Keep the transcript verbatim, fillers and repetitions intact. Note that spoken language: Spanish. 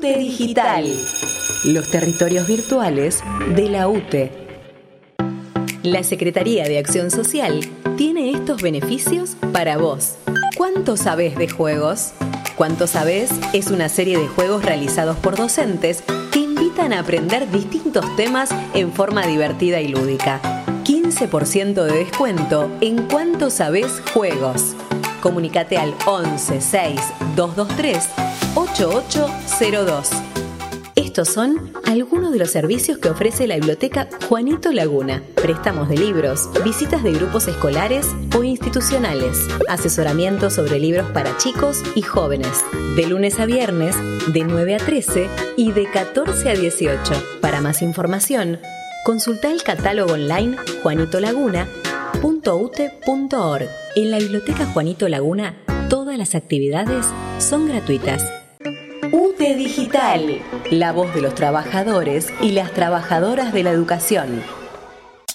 U T E Digital, los territorios virtuales de la U T E. La Secretaría de Acción Social tiene estos beneficios para vos. ¿Cuánto sabés de juegos? ¿Cuánto sabés? Es una serie de juegos realizados por docentes que invitan a aprender distintos temas en forma divertida y lúdica. quince por ciento de descuento en Cuánto Sabés Juegos. Comunicate al once seis dos dos tres ocho ocho cero dos. Estos son algunos de los servicios que ofrece la Biblioteca Juanito Laguna. Préstamos de libros, visitas de grupos escolares o institucionales, asesoramiento sobre libros para chicos y jóvenes, de lunes a viernes, de nueve a trece y de catorce a dieciocho. Para más información, consulta el catálogo online juanito laguna punto u t e punto org. En la Biblioteca Juanito Laguna, todas las actividades son gratuitas. U T E Digital, la voz de los trabajadores y las trabajadoras de la educación.